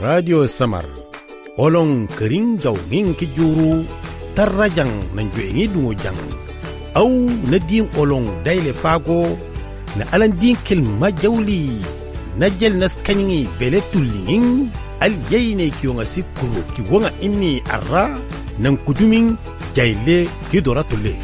Radio Samar olong kering jaw ngin ki juru tarrajang nan juengi dungo jang au na din olong daile fago na alan din kilma jawli na jel nas kanyi bele tullingin al yayne ki yonga sikuru ki wonga inni arra nan kudumin jayle ki dora tulle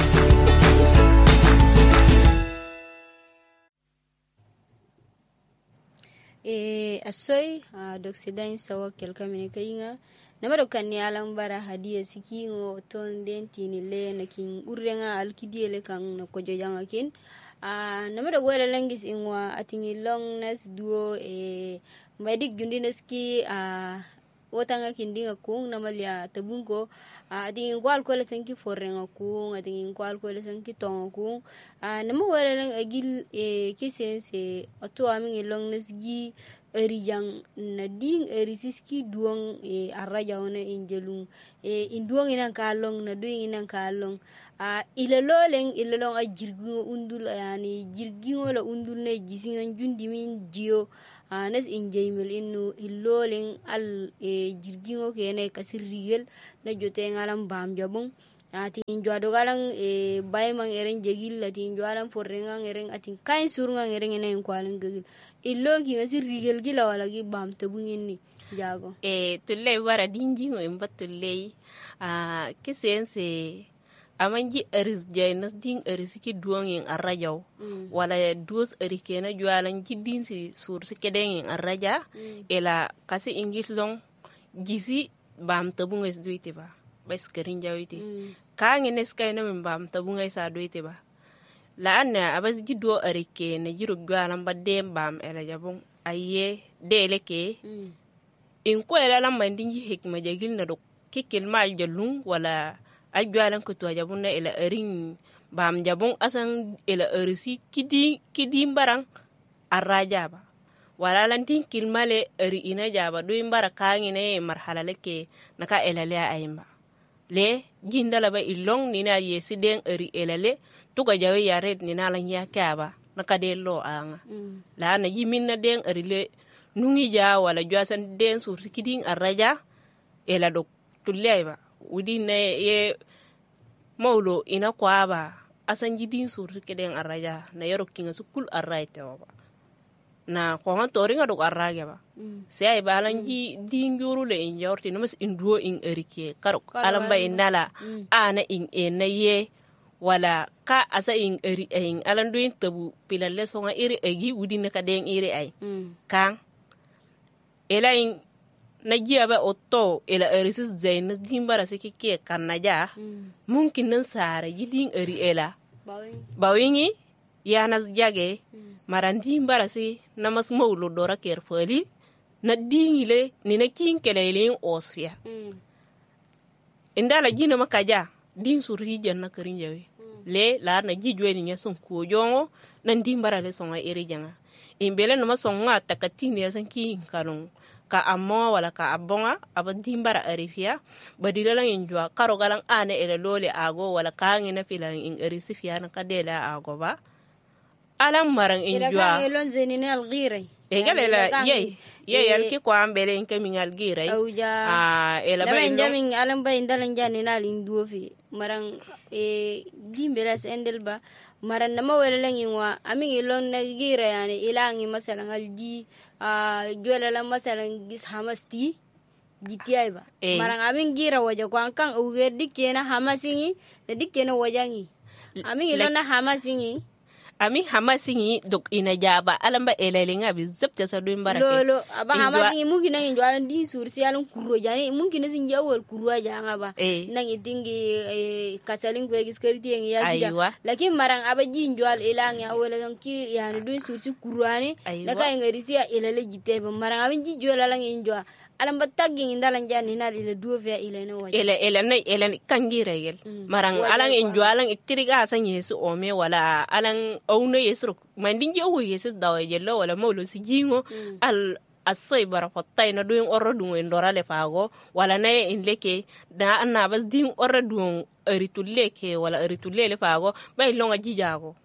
asoy d'Occident sawa kelka mene kayinga namado kanni alam bara hadiya siki ngo ton den tini le nakin urrenga alkidiele kan no kojo janga kin namado wala langis inwa atingi longness duo madik jundineski wotanga kindinga kung namalya tabunko atingi kwal ko la sanki forrenga kung atingi kwal ko la sanki tonga kung namo wala lang agil kisense ato amingi longness gi erijang na ding erisiski duong arraja ona injelung induong inan kalong na duing inan kalong ilalong a jirgingo undul yani jirgingo la undul na gisingan jundimin jio nas injaymel inno iloleng al jirgingo kene kasirigel na jote ngalam bam jabong ati injwado galang baymang ereng jegil ati injwalan forrengang ereng ati kain surungang ereng ene kwalang gegil illo ki ngasi rigel gila wala gi bam tabungin ni jago tulle wara dinjingo imba tulle kisense amanji eris jaynas ding erisiki duongin arrajaw wala dos erikena jwalan jiddin si sur si kedengin arraja ela kasi ingis long gisi bam tabungis duite ba bas kerin jawite kangi neskay na mbam tabungay sa duite ba laana abas jiddo arike na jiro gwalan ba dembam ela jabon aye deleke in ko ela lam mandinji hikma jagil na do kikil mal jalung wala agwalan ko to jabon na ela erin bam jabon asan ela erisi kidi barang arraja ba wala lan tin kilmale eri ina jaba do imbara kangi ne marhala leke naka ela le ayimba le jindala ba ilong nina yesi den eri elale tuga jawe yaret nina lan ya kaba nakadelo anga la na yimin na den eri le nungi ja wala jwasan den sur kiding arraja ela do tulleba wudi ne ye mawlo ina kwaba asan jidin sur kiding arraja na yoro kinga sukul arraite wa na ko han toringa do arraga ba sai balanji dinjuru le in yorti no mas induo in erike karo alamba inala ana in enaye wala ka asa in eri in alandu in tabu pilalle songa iri egi udine ka den iri ay kan ela in najiya ba otto ela erisis zainas dimbara sikike kanaja mumkin nan sara yidin eri ela bawingi yanas jage marandi mbarasi namas mawlo dora kerfali na dingile ni na kinkelele osfia indala jina makaja din surhi janna karinjawe le la na jijwe ni nyason ko jongo nan dimbara le songa ere janga imbele no masonga takatini yasan ki kalon ka amma wala ka abonga abadimbara arifia badila lang injwa karo galang ane ele lole ago wala kangi na filang in erisifia na kadela ago ba alam marang injwa ila elon zenine algirai egalela ye yalki ko ambele in kami algirai ela ba jamin alam ba indalan jani na linduo fi marang dimberas endelba maran nama wala lang inwa amin elon nagira yani ilangi masalan alji jwala la masalan gis hamasti gitiai ba marang amin gira waja ko kan uge dikena hamasingi da dikena wajangi amin elon na hamasingi ami hamasingi dok ina jaba alamba elelinga bi zabta sa do mbarake lolo aba hamasingi mungkin nang jwalan di sursi alun kuro jani mungkin sin jawol kuro janga ba nang itingi kasalin ko giskariti yang ya gida lakin marang aba jin jwal elang ya wala ki yani do sursi kurane naka ngarisia elele jite ba marang abin ji jwala lang injwa alamba tagging indalan jani na ile duo via ile no waje ele kangira yel marang alang injwalang iktiriga san yesu ome wala alang awno yesu mandinje o yesu dawa yello wala mawlo sijingo al asoy bara fotay na doing orrodun endora le fago wala nay in leke da anna bas din orrodun erituleke wala eritulele fago bay longa jijago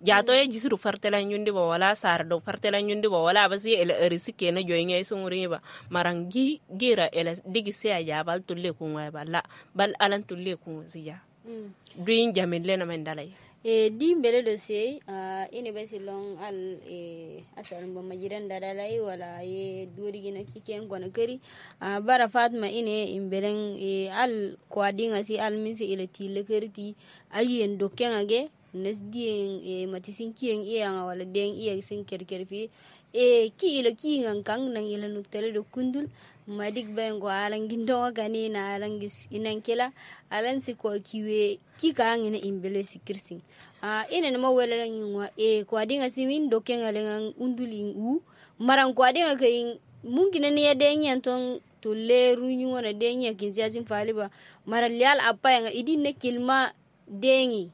jato ya jisiru fartela nyundi ba wala sar do fartela nyundi ba wala ba si ele risike na joyinga isunguri ba marangi gira ele digi se ya bal tulle kunwa ba la bal alan tulle kun siya duin jamille na mandalay di mbele do sei ini besi long al asal mbama jiran dadalai wala duri gina kiken kona kari bara Fatma ine imbeleng al kwadinga si al minsi ile tile kerti ayen dokken age nesdien matisin kien anga wala den sin kerkerfi ki ile ki ngan kang nang ile nutele do kundul madik bengo alangin do gani na alangis inankela alansi ko kiwe ki kang ina imbele sikirsin ina na mawala lang yung kwadinga simin dokken alengang undulin marang kwadinga kay mungkin na niya denyan tong tulle runyu na denya kinsiya sin faliba mara lial apa yang idin ne kilma dengi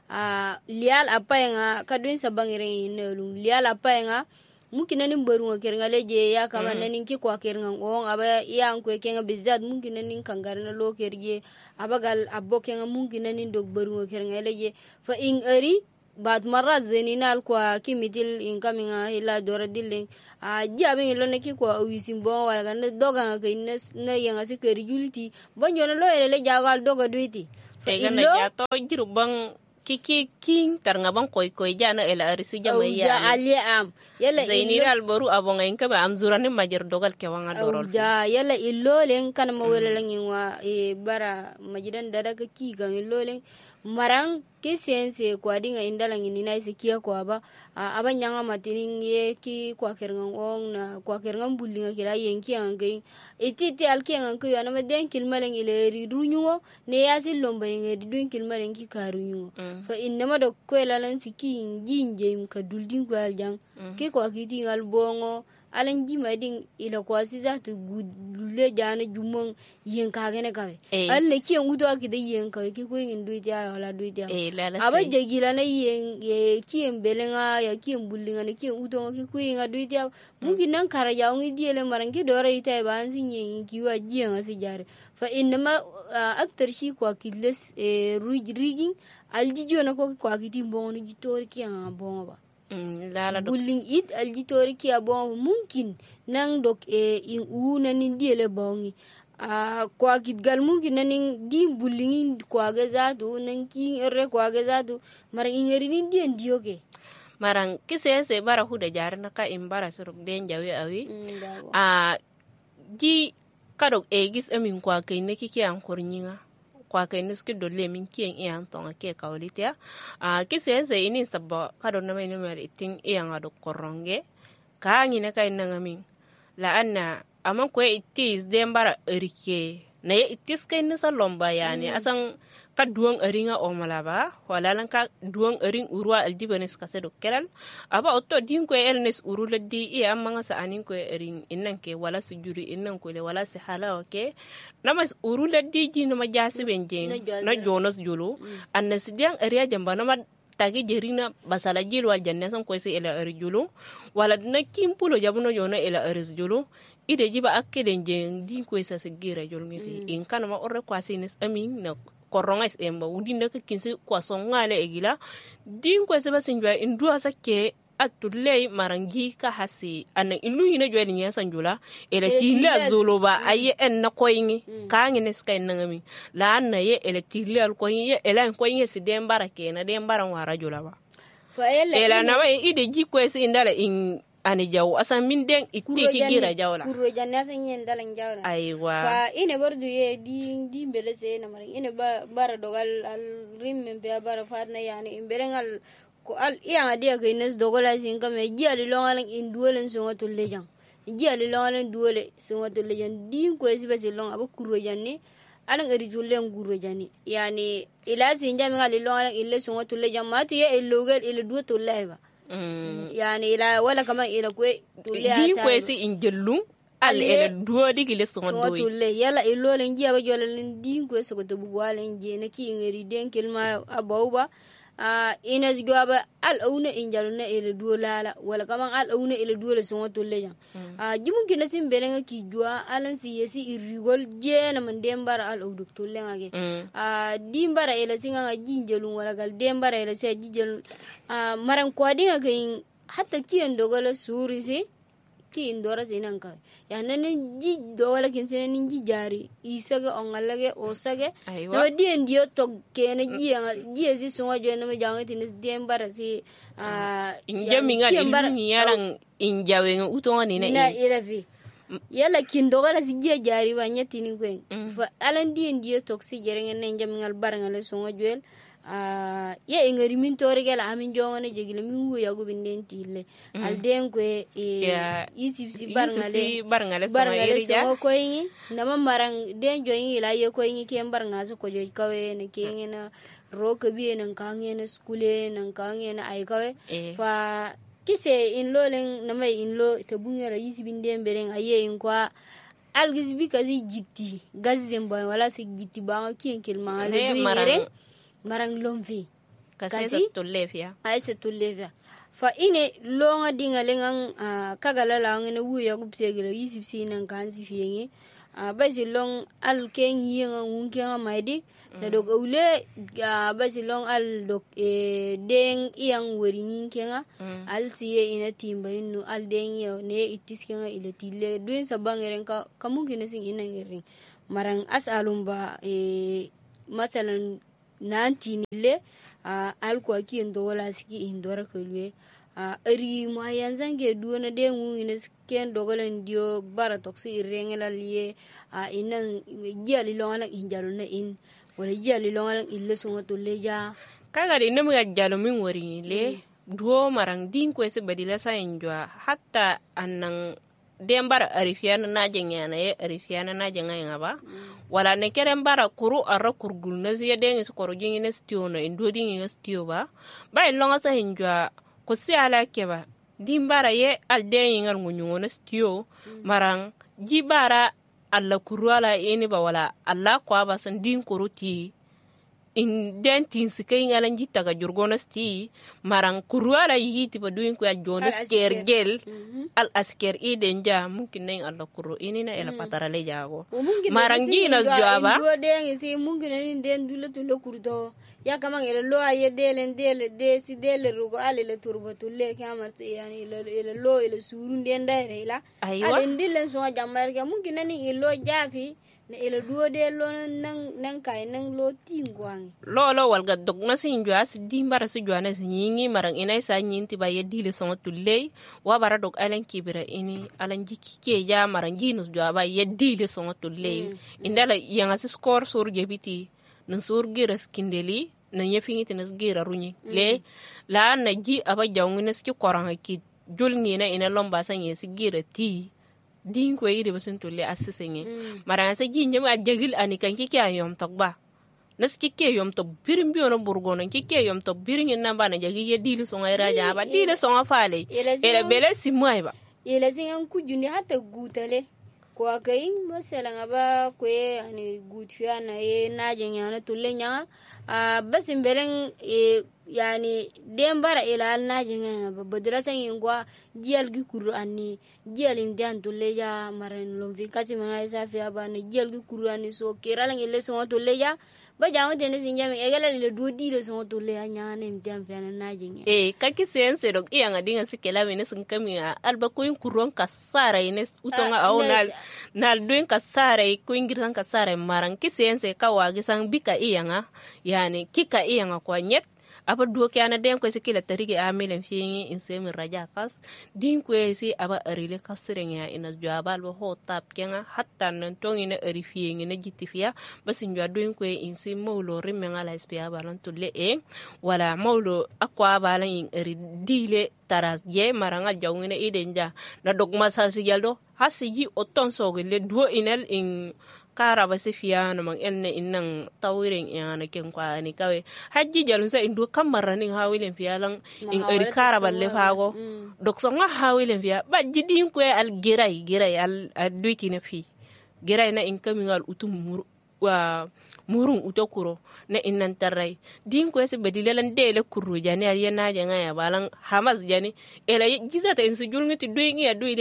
lial apa yang kadun sabangiring inelung lial apa yang mungkin nanin baru ngakir ngaleje ya kama nanin ki kwa kir ngang aba yang kwe kenga bizat mungkin nanin kangar na lo kerje abagal abok yang mungkin nanin dog baru ngakir ngaleje fa ing eri bad marat zeninal kwa kimitil in kaminga ila dora dilling jabe ngelo ne ki kwa wisim bon wala kan doga ngaka ines na yang asi keri juliti bonjo na lo ele jagal doga duiti fa illa jato jiru bang kiki king tarnga bang koy jana ela arisi jama ya ali am yalla zainira alboru abonga inka ba amzurani majer dogal ke wanga dorol yalla illolen kan ma wala langin wa bara majidan dada ka ki gan illolen marang ke sense kwa dinga indalang ini nai sekia kwa ba abanyanga matinin ye ki kwa kerngang ong na kwa kerngang bulinga kira yenki angai ititi alki ngang ku yana maden kilmaleng ile ridunyo ne yasi lomba ngi ridun kilmaleng ki karunyo fa inama do kwela lan siki nginje ka duldin kwa aljang ke kwa kiti ngal bongo alan jima din ila kwa siza tu gulle jana jumong yen ka gene ka alle ki ngudo akide yen ka ki ko ngin duiti ala wala duiti aba jagila na yen ki embelenga ya ki embulinga ne ki udo ki ko nga duiti mungkin nan kara ya ngi diele marangi dora ita ba ansin yen ki wa jiyan asi jare fa inma aktar shi kwa kiles riging aljijo na ko kwa kiti bongo ni jitori ki nga bongo ba bulling it aljitori ki abon mungkin nang dok in nanin diele bongi kwa kitgal mungkin nanin di bulling kwa gazatu nang ki erre kwa gazatu mar ingeri ni dien dioke marang kisese bara huda jarna ka imbara suruk den jawi awi ji kadok egis amin kwa kayne kiki an kornyinga kwa kayne ski dolle min kien e an tonga ke kawlitia kisese ini sabba kado na mai numero itin e an ado koronge ka ngine kay nangamin la anna aman ko itis dembara erike na itis kay nisa lomba yani asan ka duang eringa o malaba wala lan ka duang ering urwa aldibanes ka sedo kelal aba otto din ko elnes urula di e amma sa anin ko ering innan ke wala sujuri innan ko le wala si hala oke namas urula di ji no majasi benje na jonas julu annas diang area jamba na tagi jerina basala jilu al janna san ko se ela julu wala na kimpulo jabuno jona ela julu ide jiba akkeden je din ko sa sigira jolngeti in kana ma orre kwasines amin na koronga emba udinda ka kinsi kwa songale egila din ko se basinjwa indua sakke atulle marangi ka hasi ana ilu hina jwa ni sanjula eletila zoloba aye en na koyni ka ngine skay nangami la na ye eletila al koyni ye ela koyni si dembara ke na dembara wara jula ba fa ela na way ide ji ko se indala in ani jaw asan min den itti ki gira jawla kuro janna san yen dalan jawla aywa fa ine bordu ye di mbele se na mari ine bara dogal al rimme be bara fatna yani imberengal ko al iya dia ke nes dogola sin kame ji ali longalan induolen so watul lejan ji ali longalan duole so watul lejan din ko si basi long aba kuro janni alan eri julen guro janni yani ila sin jami ngal longalan ille so watul lejan matu ye elogal ile duo to leba yani ila wala kama ila kwe tulia di kwesi injelu al ele duodi gile songo doyi tulle yala ilo len jiya ba jola len din kwe so to bugwala nje na ki ngeri den kelma abawba ina zigaba al auna injaluna ila dolala wala kaman al auna ila dola songo tolle jang jimun kina sim belenga ki jua alan si yesi irigol jena man dembara al auduk tolle ngage dimbara ila singa jinjelun wala gal dembara ila se jinjelun maran kwadinga kain hatta kiyan dogala suri se ki indora sinan ka ya nanen ji dogala kin sinan ji jari isaga ongalage osage no dien dio to kene ji si songa jona me jangi tinis dembara si injaminga ni yaran injawe utonga ni na irafi yala kin dogala si ji jari wa nyati ni gwen fa alan dien dio to si jerenge ne injamingal barangale songa juel ya ingari min tori gela amin jongone jegile min wo yago binden tille alden ko isibsi barngale so ko yin nama marang den joyin ila ye ko yin ke barnga so ko joy kawe ne ke na roka biye nan kange na skule nan kange na ay kawe fa kise in lolen nama in lo to bunyara isibinden beren aye in kwa algisbi kazi gitti gazem ba wala se gitti ba ki kelma ale duire marang lomvi kasi tolefia ay se tolefia fa ine longa dinga lengang kagala la ngene wuya gubsegele yisibsi nan kansi fiyengi basi long al ken yinga wunkenga maidik na dog ule basi long al dok deng iyang weringin kenga al siye ina timba inu al deng yo ne itis kenga ile tile duin sabangeren ka kamungkin sing ina ngering marang as alumba masalan nanti nile alkwa ki ndo wala siki indora kulwe ari ma yanzan ke duona de ngune ken dogolen dio bara toksi irengela liye inan jali longala injaluna in wala jali longala ille sunga to leja kaga de nemu jalo min wori le duo marang din ko se badila sa enjwa hatta annan dembara arifiana na jengana ye arifiana na jengaya ba wala ne keren bara kuru arra kurgul na ziya dengi su koro jingi na stio no indo dingi na stio ba longa sa hinjwa ko si ala keba dimbara ye al dengi ngal ngunyungo na stio marang jibara alla kuru ala ini ba wala alla kwa ba san din kuru ti in dentin sikai ngalan jitta ga jurgona sti marang kurwala yiti ba duin ko ya jonas kergel al asker idenja mungkin neng alla kuru ini na ela patara le jago marang ginas jaba do den si mungkin ni den dule tulo kurdo ya kamang ela lo aye delen de si dele rugo ale le turbo tulle kamar si yani ela lo ela surun den dai la ale ndilen so jamar ga mungkin ni ilo jafi na ila duo de lo nang kai nang lo tingwang lo walga dogna sin jwa si dimbara si jwa na sinyi marang inay sa nyinti ba yedile songa tulle wa bara dog alen kibira ini alan jiki ke ja marang ginus jwa ba yedile songa tulle indala yanga si score sur gebiti nan sur giras kindeli nan yefingiti nas gira runyi le la na ji aba jawngina ski koranga ki julni na ina lomba sanye si gira ti din ko yiri basun tolle asisenge maranga sa ginje ma jagil ani kan kike ayom tokba nas kike yom to birim biona burgono kike yom to birin na bana jagi ye dili so ngai raja ba dili so ngafale ele bele simai ba ele singan kujuni hata gutale ko kai masalan aba ko ani gutfiya na ye na jenya na tolle nya basim belen yani dembara ila alnajenga badira sangin kwa jial gi qur'ani jial indian tuleja maran lomvi kati manga safi abana jial gi qur'ani so kiralang ile so tuleja ba jango tene sinjame egala le dodi le so tuleja nyane mtiam fiana najenga kaki sense dog iya ngadinga sikela wene sinkamia alba ko kuron kasara ines utonga au nal doin kasara ko ingirsan kasara maran ki sense kawagi sang bika iya nga yani kika iya nga kwa nyet apa duo ke ana den ko sikila tarige amilen fiingi in semi raja kas din ko si aba arile kasrenga ina jabal bo ho tap kenga hatta nan tongi na ari fiingi na jitifia basin jwa doin ko in si mawlo rimenga la spia balon tulle wala mawlo akwa balan in ari dile taras je maranga jawngina idenja na dogma sal sigaldo hasiji oton sogele duo inel in kara ba sifiya na mang elne inang tawiring yana ken kwa ni kawe haji jalun sa indu kamara ning hawilen fiya lang in eri kara ba le fago dok so nga hawilen fiya ba jidin ko al giray al duiki na fi giray na in kamingal utum wa murun uto kuro na innan tarai din ko se bedilelan dele kuro jani ariya na janga ya balan hamas jani ela gizata insu julngiti duingi ya duidi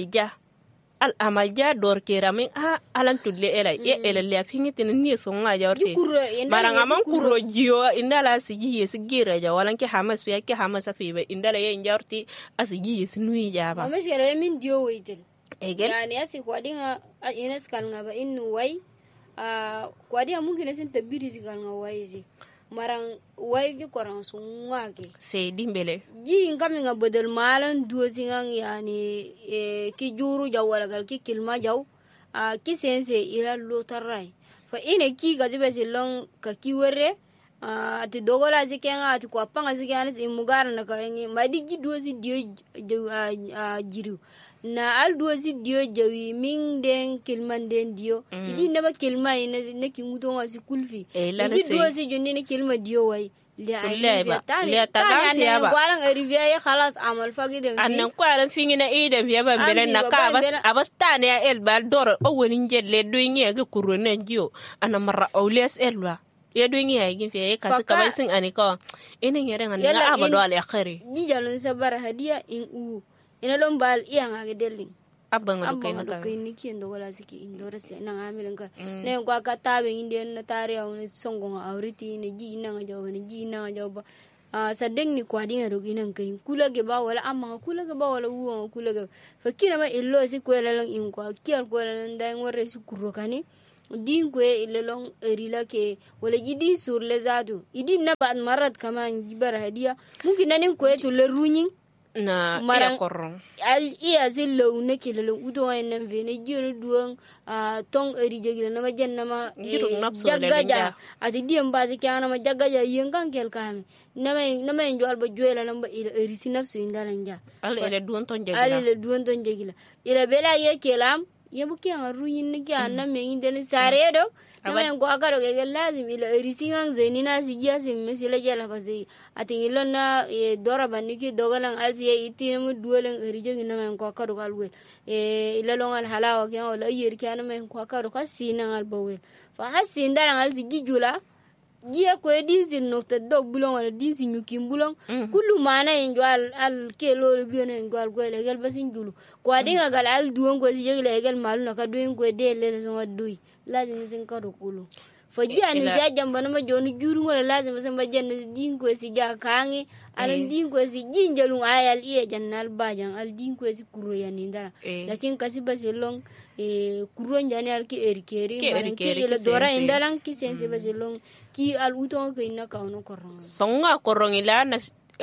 al amalja dor keramin alan tudle ela ela le afingiti ni so nga jawte maranga man kuro jiyo indala sigi gira ja walan ke hamas fi ke hamas fi be indala ye njawti asigi nui jaba amashara min diyo waitel egel yani asi kwadinga ines kalnga ba innu wai kwadiya mungkin sin tabiri sikal nga waizi marang wai ki korang sunga ke se dimbele ji ngam nga bedel malan duo singang yani ki juru jaw wala gal ki kilma jaw ki sense ila lotarai fa ine ki gajibe silong ka ki were ati dogola zikenga ati kwa panga zikana imugara na ka ngi madi ji duo si dio jiru na al duo si dio jawi ming den kilman den dio idi neba kilma ina ne ki ngudo wasi kulfi idi duo si jonni ne kilma dio wai le tani ba kwaran arrivia ya khalas amal fagi dem annan kwaran fingina ida biya ban belen na ka abas tani ya el bal dor o woni jelle do ngi ga kurone dio ana marra awles elwa ya do ngi ay gin fe ka ka sin ani ko ina ngere ngana la abado al akhiri jijalun sabara hadiya in u ina lon bal iya ngage delling abban do kay ni kendo wala siki indora se na ngamilen ka ne kwa ka tabe inde na tare awne songo awriti ne ji na ngajo ne ji na ngajo sa deng ni kwa dinga do ginan kay kula ge ba wala amma kula ge ba wala wuwa kula ge fakina ma illo si ko lalang in kwa kial ko lalang dai ngore su kuro kani din ko ilelong erila ke wala jidi sur lezadu idi na ba marat kama jibara hadiya mungkin nanin ko to le runyin na iya korong al iya zillo ne kelelo udo en vene jiro duong tong eri jegila na majen na ma jagaja ati diem bazi kana ma jagaja yengan kel kame na me njwal ba juela na ba eri sinafsu indalanja al ele duon ton jegila ila bela ye kelam yebu ki an ruyin ni ki an na me indeni sare do namen ko akaro ke lazim ila risingang zenina sigia sim mesila jala pasi atin ilona dora baniki dogalan alsi itinu duolen rijogi namen ko akaro kalwe ila longal halawa ke wala yer ke namen ko akaro kasina al bawel fa hasin dalan alsi gijula giya ko dinsin nokta dog bulong wala dinsin yukim bulong kullu mana en jwal al ke lo bione en jwal ko le gal basin julu ko adinga gal al duon ko si jegile gal malu na ka duon ko de le so wadui lazim sin ka do kulu faji an ja jamba na ma joni juru wala lazim sin ba janna din ko si ja kangi alan din ko si jinjalung ayal iya jannal bajan al din ko si kuro yani ndara lakin kasi basilong kuro njani al ki erikeri maran ki le dora indalang ki sense basilong ki al uton ko ina ka ono korong songa korong ila na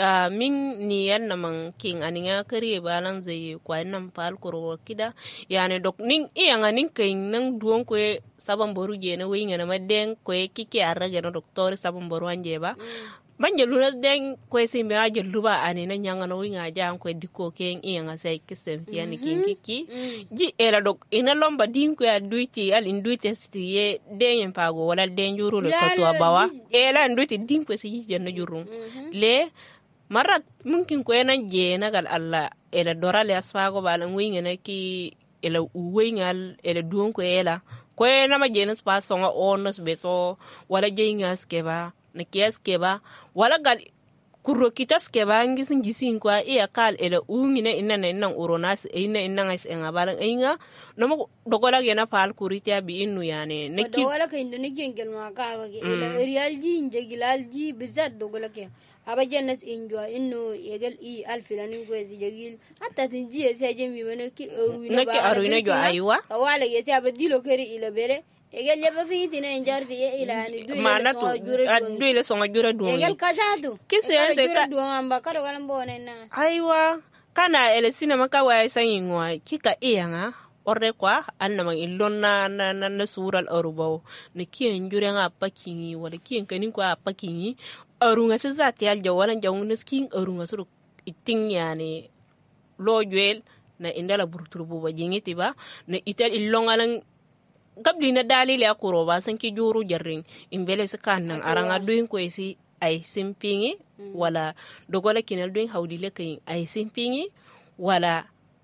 min ni yan naman king aninga kari balang zai kwa nan pal koro kida yani dok ning iya nganing kay nang duon ko sabang boru je na winga na madeng ko kiki arage no doktor sabang boru anje ba manje luna den ko simbe aje luba ani na nyanga no winga jang ko diko ken iya nga sai kisem yani king kiki ji era dok ina lomba din ko aduiti al induiti stiye den pago wala den juru le ko to bawa ela induiti din ko si jenna juru le marat mungkin ko ena jena gal alla ela dorale asfago balan winga na ki ela uwengal ela duon ko ela ko ena ma jena spa songa onos beto wala jenga skeba na kias keba wala gal kurro kitas keba ngisin gisin ko iya kal ela ungina inna uronas inna ngais enga balan inga no dogola gena pal kuritia bi innu yani neki wala ka indo neki ngel ma ka ba ela real ji njegilal ji bizat dogola ke aba jannas injwa inno yegal alfilani ko jegil hatta tinji se jemi bana ki aruina jo aywa wala yesi aba dilo keri ila bere yegal leba fiti na injarti ye ila ni duile songa jura do yegal kazatu kisense ka do amba kado kala mbone na aywa kana ele sinema ka wa sayingwa kika iyanga orre kwa anna ma illonna na sural arubaw ne kien jure nga pakingi wala kien kanin kwa pakingi arunga se zati al jawalan jawun skin arunga suru iting yani lojwel na indala burtur buba jingiti ba na itel illongalan gabli na dalile akuro ba san ki juru jarring imbele se kannan aranga duin ko isi ay simpingi wala dogola kinal duin hawdile kay ay simpingi wala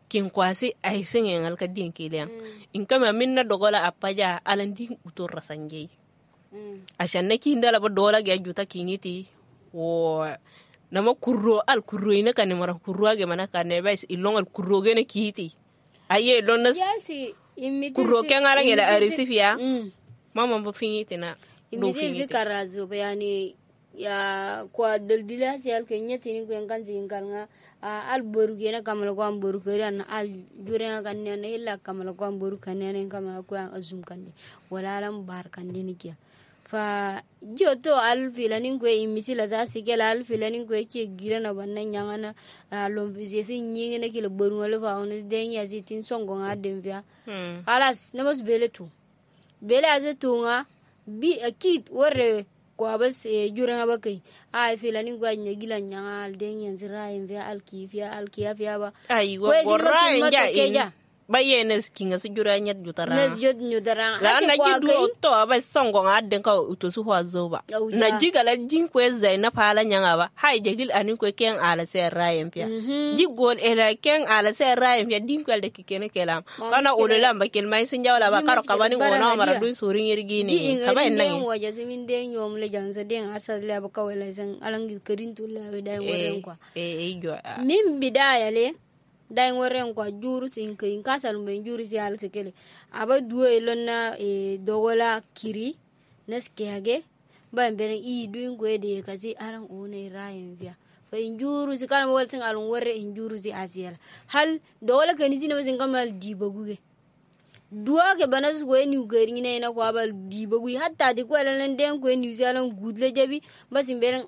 kin kwasi ai singen alka din kilian in kama minna dogola apaja alan din utur rasanje ashan naki ndala ba dola ga juta kiniti wo nama kurro al kurro ina kan mara kurro ga mana kan bais ilong al kurro ga ne kiti aye donnas kurro kan ala ngela arisifia mama ba finiti na do finiti karazo bayani ya kwa daldila si al kenya tini ko kan zingalnga al boru gena kamala ko boru keran al jure kan ne illa kamala ko boru kan ne kamala ko azum kan wala lam bar kan ni kia fa joto al filanin ko imisila za sikela al filanin ko ke girana bannan yangana lom visi nyingi ne kila boru wala fa on den ya zitin songo ngadem via alas namos beletu bele azetunga bi akid wore kwa bas juranga bakai ai filanin gwa nyagila nyanga al den yanzu rayin via alkifia alkiyafia ba ai go rayin ja bayenes kinga su juranya jutara nes jot nyudara la na jidu to ba songo ngadden ka uto su ho zoba na jigala jin ko zaina pala nyanga ba hay jegil anin ko ken ala se rayin pia jigol ela ken ala se rayin pia din ko de kikene kelam kana olola ba kel mai sin jawla ba karo kabani ngona mara dun surin yirgini kaba en nan waja simin den yom le jansa den asas le ba kawela san alangi kadin tulla we dai woren kwa jo min bidaya le dai woren kwa juru sin kin kasal men juru si al sekele aba duwe lonna dogola kiri neskege ba mbere i duin gwede kasi aran one rayen via fa injuru si kan woltin alun worre injuru si asiel hal dogola kanisi ne mazin kamal dibaguge duwa ke banas ko ni gari ne na ko abal dibagu hatta di ko lan den ko ni zalan gudle jabi basin beren